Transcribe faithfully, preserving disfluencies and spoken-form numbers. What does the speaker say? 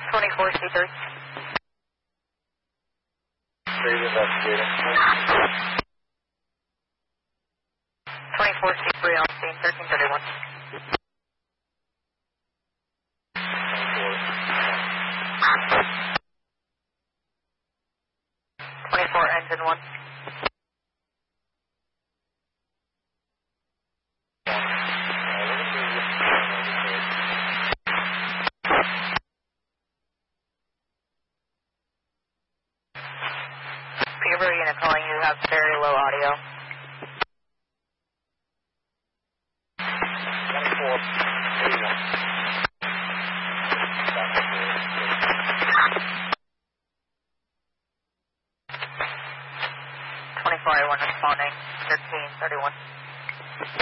twenty-four C three. Three investigating. twenty-four C three on scene, thirteen thirty-one. twenty-four engine one. Peterborough unit calling you, have very low audio. twenty-four eighty-one. twenty-four A one responding, thirteen thirty-one.